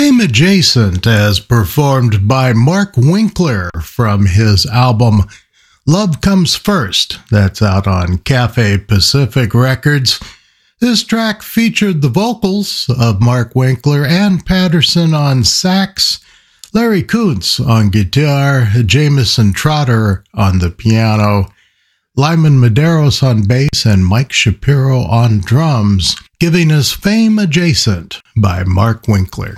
Fame Adjacent as performed by Mark Winkler from his album Love Comes First, that's out on Cafe Pacific Records. This track featured the vocals of Mark Winkler, Ann Patterson on sax, Larry Kuntz on guitar, Jameson Trotter on the piano, Lyman Medeiros on bass, and Mike Shapiro on drums, giving us Fame Adjacent by Mark Winkler.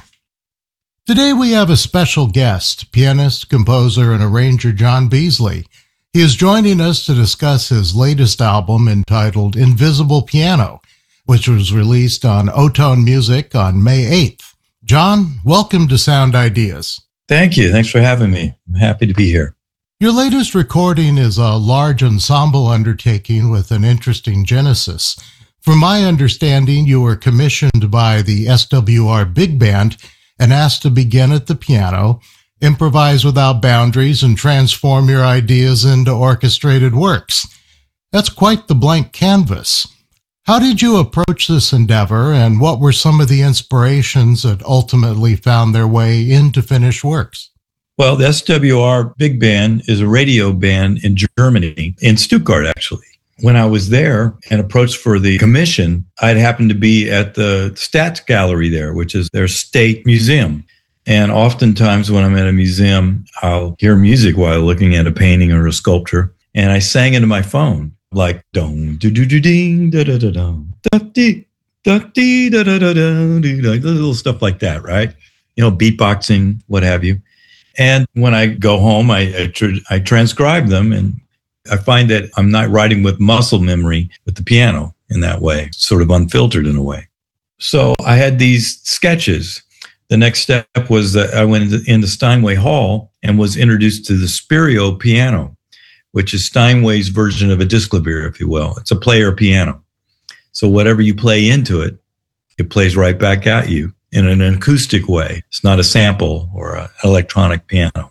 Today we have a special guest, pianist, composer, and arranger John Beasley. He is joining us to discuss his latest album entitled Invisible Piano, which was released on O-Tone Music on May 8th. John, welcome to Sound Ideas. Thank you. Thanks for having me. I'm happy to be here. Your latest recording is a large ensemble undertaking with an interesting genesis. From my understanding, you were commissioned by the SWR Big Band and asked to begin at the piano, improvise without boundaries, and transform your ideas into orchestrated works. That's quite the blank canvas. How did you approach this endeavor, and what were some of the inspirations that ultimately found their way into finished works? Well, the SWR Big Band is a radio band in Germany, in Stuttgart, actually. When I was there and approached for the commission, I'd happened to be at the Staatsgalerie there, which is their state museum. And oftentimes when I'm at a museum, I'll hear music while looking at a painting or a sculpture. And I sang into my phone, like, dong, do do do ding, da da da dong, da dee, da dee, da da da da, little stuff like that, right? You know, beatboxing, what have you. And when I go home, I transcribe them, and I find that I'm not writing with muscle memory with the piano in that way, sort of unfiltered in a way. So I had these sketches. The next step was that I went into Steinway Hall and was introduced to the Spirio piano, which is Steinway's version of a disclavier, if you will. It's a player piano. So whatever you play into it, it plays right back at you in an acoustic way. It's not a sample or an electronic piano.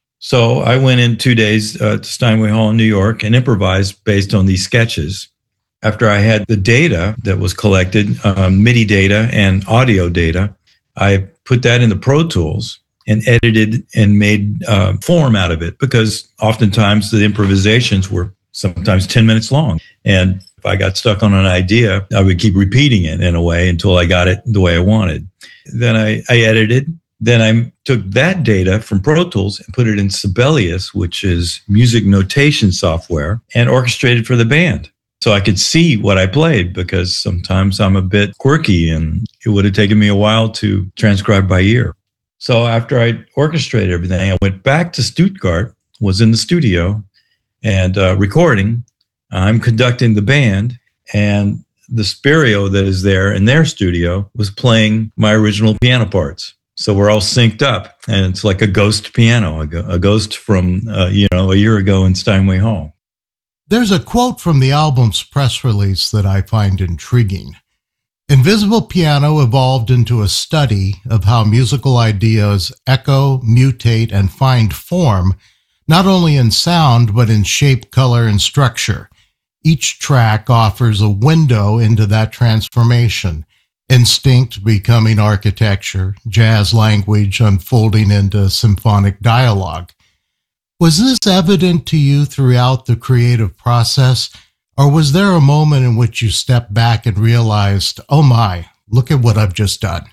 So I went in 2 days to Steinway Hall in New York and improvised based on these sketches. After I had the data that was collected, MIDI data and audio data, I put that into Pro Tools and edited and made form out of it, because oftentimes the improvisations were sometimes 10 minutes long. And if I got stuck on an idea, I would keep repeating it in a way until I got it the way I wanted. Then I edited. Then I took that data from Pro Tools and put it in Sibelius, which is music notation software, and orchestrated for the band. So I could see what I played, because sometimes I'm a bit quirky and it would have taken me a while to transcribe by ear. So after I orchestrated everything, I went back to Stuttgart, was in the studio and recording. I'm conducting the band, and the Spirio that is there in their studio was playing my original piano parts. So we're all synced up, and it's like a ghost piano, a ghost from, a year ago in Steinway Hall. There's a quote from the album's press release that I find intriguing. Invisible Piano evolved into a study of how musical ideas echo, mutate, and find form, not only in sound, but in shape, color, and structure. Each track offers a window into that transformation. Instinct becoming architecture, jazz language unfolding into symphonic dialogue. Was this evident to you throughout the creative process, or was there a moment in which you stepped back and realized, oh my, look at what I've just done?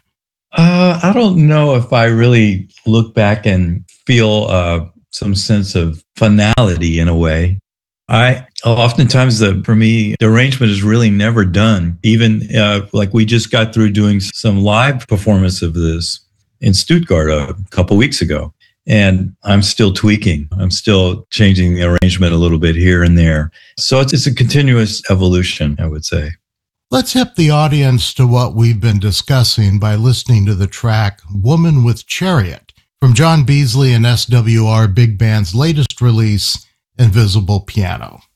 I don't know if I really look back and feel some sense of finality in a way. Oftentimes, for me, the arrangement is really never done. Even like we just got through doing some live performance of this in Stuttgart a couple weeks ago, and I'm still tweaking. I'm still changing the arrangement a little bit here and there. So it's a continuous evolution, I would say. Let's hip the audience to what we've been discussing by listening to the track Woman with Chariot from John Beasley and SWR Big Band's latest release, Invisible Piano.